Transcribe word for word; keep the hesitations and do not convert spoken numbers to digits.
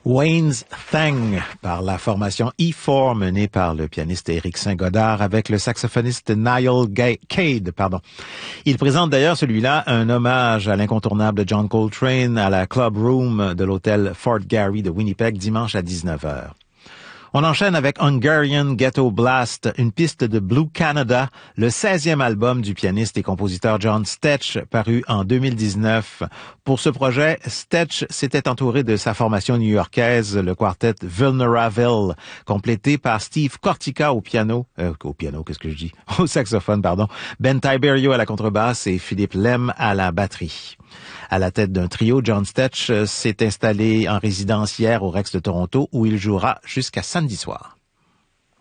Wayne's Thing par la formation E quatre menée par le pianiste Éric Saint-Godard avec le saxophoniste Niall Cade, pardon. Il présente d'ailleurs celui-là un hommage à l'incontournable John Coltrane à la Club Room de l'hôtel Fort Garry de Winnipeg dimanche à dix-neuf heures. On enchaîne avec Hungarian Ghetto Blast, une piste de Blue Canada, le seizième album du pianiste et compositeur John Stetch, paru en deux mille dix-neuf. Pour ce projet, Stetch s'était entouré de sa formation new-yorkaise, le quartet Vulneraville, complété par Steve Kortika au piano, euh, au piano, qu'est-ce que je dis? Au saxophone, pardon, Ben Tiberio à la contrebasse et Philippe Lem à la batterie. À la tête d'un trio, John Stetch s'est installé en résidence hier au Rex de Toronto où il jouera jusqu'à samedi soir.